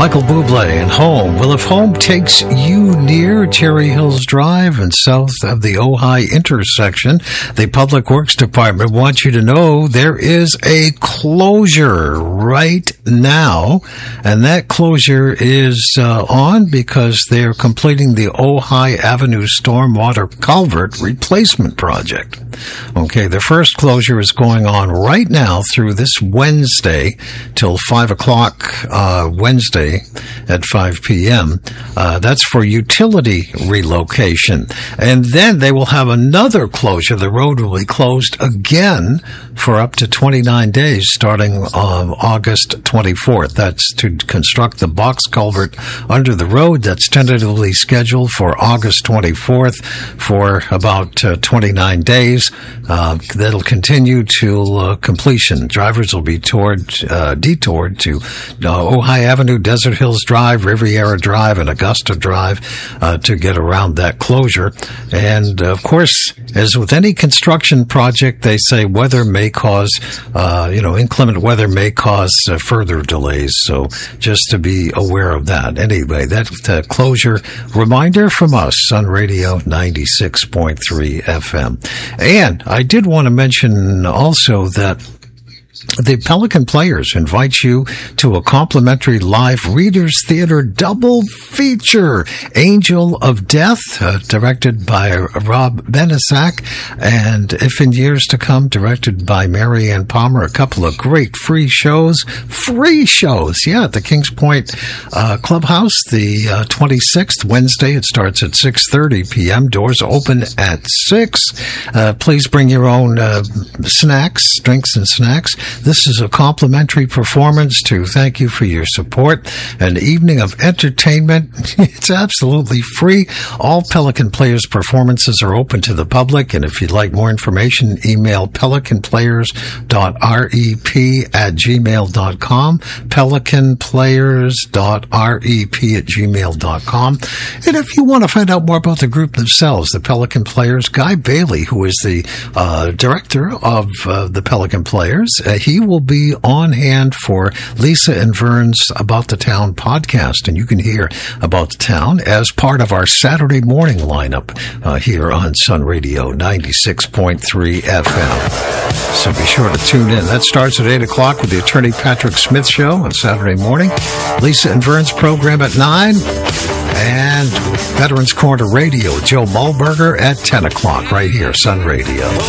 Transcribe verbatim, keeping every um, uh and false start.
Michael Bublé and Home. Well, if home takes you near Cherry Hills Drive and south of the Ojai intersection, the Public Works Department wants you to know there is a closure right now, and that closure is uh, on because they're completing the Ojai Avenue Stormwater Culvert Replacement Project. Okay, the first closure is going on right now through this Wednesday till five o'clock uh, Wednesday at five p.m. Uh, that's for utility relocation. And then they will have another closure. The road will be closed again for up to twenty-nine days starting on August twenty-fourth. That's to construct the box culvert under the road. That's tentatively scheduled for August twenty-fourth for about uh, twenty-nine days. Uh, that'll continue till uh, completion. Drivers will be toward, uh, detoured to uh, Ojai Avenue, Desert Hills Drive, Riviera Drive, and Augusta Drive uh, to get around that closure. And, of course, as with any construction project, they say weather may cause, uh, you know, inclement weather may cause uh, further delays. So just to be aware of that. Anyway, that uh, closure reminder from us, Sun Radio ninety-six point three F M. And I did want to mention also that the Pelican Players invite you to a complimentary live Readers Theater double feature. Angel of Death, uh, directed by Rob Benesack, and If in Years to Come, directed by Mary Ann Palmer. A couple of great free shows. Free shows, yeah, at the Kings Point uh, Clubhouse, the uh, twenty-sixth, Wednesday. It starts at six thirty p.m. Doors open at six. Uh, please bring your own uh, snacks, drinks and snacks. This is a complimentary performance to thank you for your support. An evening of entertainment. It's absolutely free. All Pelican Players performances are open to the public, and if you'd like more information, email pelican players dot rep at gmail dot com, pelican players dot rep at gmail dot com. And if you want to find out more about the group themselves, the Pelican Players, Guy Bailey, who is the uh, director of uh, the Pelican Players, uh, he will be on hand for Lisa and Vern's About the Town podcast, and you can hear About the Town as part of our Saturday morning lineup uh, here on Sun Radio ninety-six point three F M. So be sure to tune in. That starts at eight o'clock with the Attorney Patrick Smith Show on Saturday morning. Lisa and Vern's program at nine. And Veterans Corner Radio, Joe Mulberger at ten o'clock right here, Sun Radio.